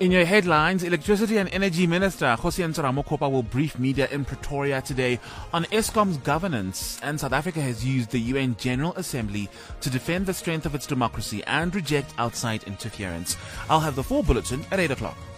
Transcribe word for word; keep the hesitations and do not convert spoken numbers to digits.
In your headlines, Electricity and Energy Minister Kgosientsho Ramokgopa will brief media in Pretoria today on Eskom's governance, and South Africa has used the U N General Assembly to defend the strength of its democracy and reject outside interference. I'll have the full bulletin at eight o'clock.